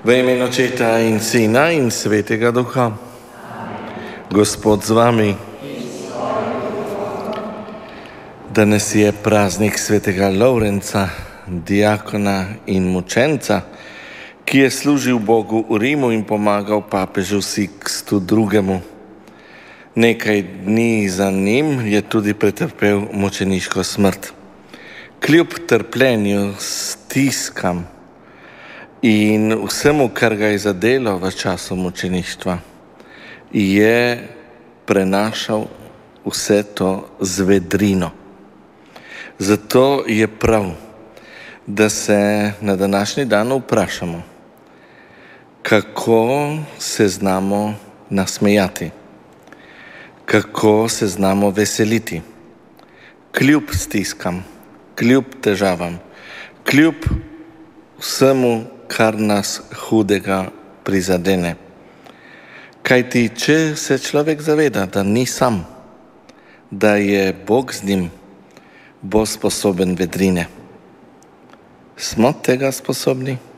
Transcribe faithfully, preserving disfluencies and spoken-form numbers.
V imenu Očeta in Sina in Svetega Duha. Gospod z vami. Danes je praznik svetega Lovrenca, diakona in mučenca, ki je služil Bogu v Rimu in pomagal papežu Sikstu drugemu. Nekaj dni za njim je tudi pretrpel mučeniško smrt. Kljub trpljenju, stiskam in vsemu, kar ga je zadelo v času mučeništva, je prenašal vse to z vedrino. Zato je prav, da se na današnji dan vprašamo, kako se znamo nasmejati, kako se znamo veseliti, kljub stiskam, kljub težavam, kljub vsemu, kar nas hudega prizadene. Kajti, če se človek zaveda, da ni sam, da je Bog z njim, bo sposoben vedrine. Smo tega sposobni?